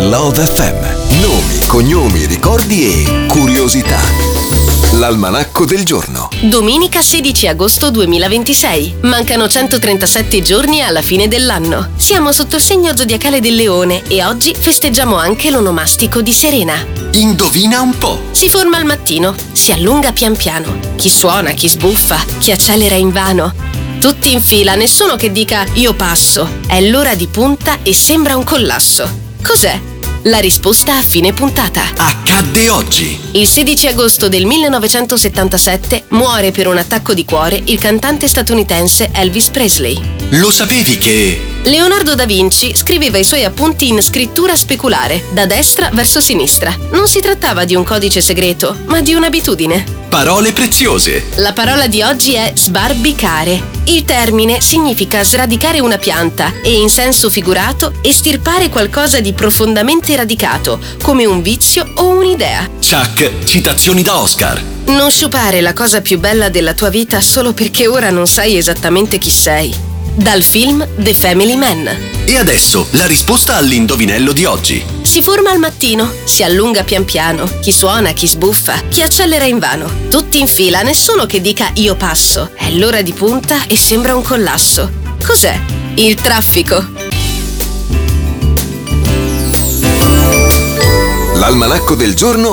Love FM. Nomi, cognomi, ricordi e curiosità. L'almanacco del giorno. Domenica 16 agosto 2026. Mancano 137 giorni alla fine dell'anno. Siamo sotto il segno zodiacale del Leone e oggi festeggiamo anche l'onomastico di Serena. Indovina un po'. Si forma al mattino, si allunga pian piano. Chi suona, chi sbuffa, chi accelera invano. Tutti in fila, nessuno che dica io passo. È l'ora di punta e sembra un collasso. Cos'è? La risposta a fine puntata. Accadde oggi. Il 16 agosto del 1977 muore per un attacco di cuore il cantante statunitense Elvis Presley. Lo sapevi che... Leonardo da Vinci scriveva i suoi appunti in scrittura speculare, da destra verso sinistra. Non si trattava di un codice segreto, ma di un'abitudine. Parole preziose. La parola di oggi è sbarbicare. Il termine significa sradicare una pianta e, in senso figurato, estirpare qualcosa di profondamente radicato, come un vizio o un'idea. Chuck, citazioni da Oscar. Non sciupare la cosa più bella della tua vita solo perché ora non sai esattamente chi sei. Dal film The Family Man. E adesso la risposta all'indovinello di oggi. Si forma al mattino, si allunga pian piano, chi suona, chi sbuffa, chi accelera invano. Tutti in fila, nessuno che dica io passo. È l'ora di punta e sembra un collasso. Cos'è? Il traffico. L'almanacco del giorno